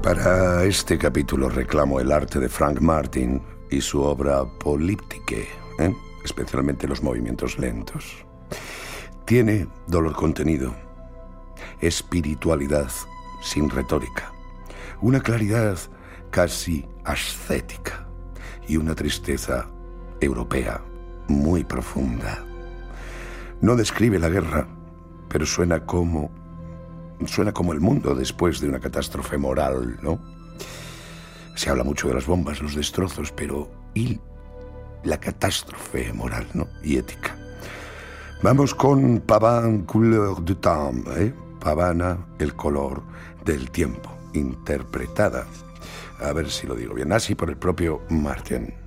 Para este capítulo reclamo el arte de Frank Martin y su obra Políptique, especialmente los movimientos lentos. Tiene dolor contenido, espiritualidad sin retórica, una claridad casi ascética y una tristeza europea muy profunda. No describe la guerra, pero suena como el mundo después de una catástrofe moral, ¿no? Se habla mucho de las bombas, los destrozos, pero ¿y la catástrofe moral, ¿no? Y ética? Vamos con Pavane Couleur du Temps, Pavana, el color del tiempo, interpretada, a ver si lo digo bien, así por el propio Martin.